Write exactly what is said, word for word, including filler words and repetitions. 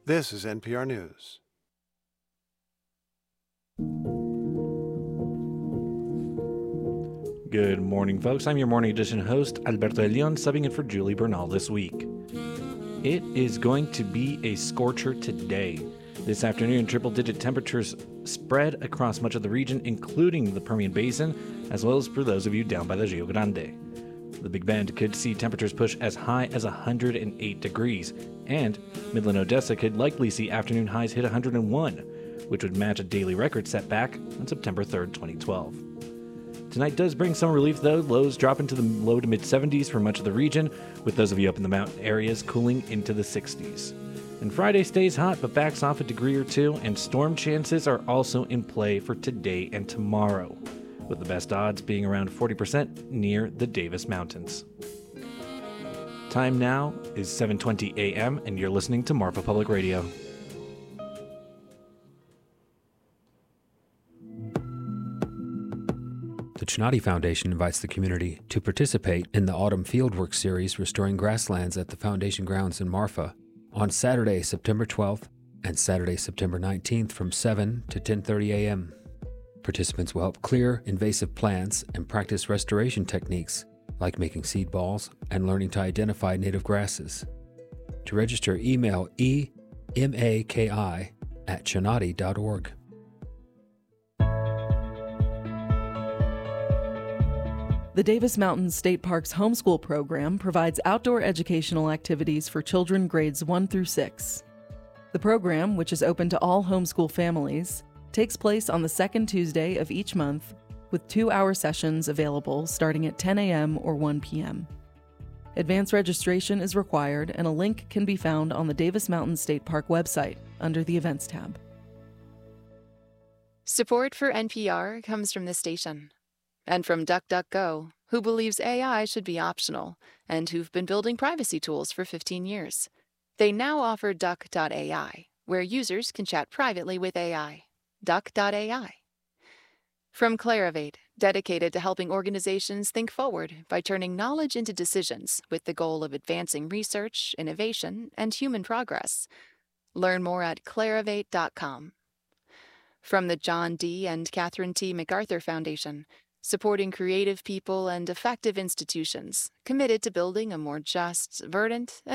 This is N P R News. Good morning, folks. I'm your Morning Edition host, Alberto De Leon, subbing in for Julie Bernal this week. It is going to be a scorcher today. This afternoon, triple-digit temperatures spread across much of the region, including the Permian Basin, as well as for those of you down by the Rio Grande. The Big Bend could see temperatures push as high as one hundred eight degrees, and Midland Odessa could likely see afternoon highs hit one hundred one, which would match a daily record set back on September third, twenty twelve. Tonight does bring some relief, though. Lows drop into the low to mid seventies for much of the region, with those of you up in the mountain areas cooling into the sixties. And Friday stays hot, but backs off a degree or two, and storm chances are also in play for today and tomorrow, with the best odds being around forty percent near the Davis Mountains. Time now is seven twenty a.m., and you're listening to Marfa Public Radio. The Chinati Foundation invites the community to participate in the Autumn Fieldwork Series Restoring Grasslands at the Foundation grounds in Marfa on Saturday, September twelfth and Saturday, September nineteenth from seven to ten thirty a.m. Participants will help clear invasive plants and practice restoration techniques like making seed balls and learning to identify native grasses. To register, email e m a k i at chinati dot org. The Davis Mountain State Park's homeschool program provides outdoor educational activities for children grades one through six. The program, which is open to all homeschool families, takes place on the second Tuesday of each month, with two-hour sessions available starting at ten a.m. or one p.m. Advance registration is required, and a link can be found on the Davis Mountain State Park website under the Events tab. Support for N P R comes from this station. And from DuckDuckGo, who believes A I should be optional and who've been building privacy tools for fifteen years. They now offer duck dot a i, where users can chat privately with A I. duck dot a i. From Clarivate, dedicated to helping organizations think forward by turning knowledge into decisions with the goal of advancing research, innovation, and human progress. Learn more at clarivate dot com. From the John D. and Catherine T. MacArthur Foundation, supporting creative people and effective institutions committed to building a more just, verdant, and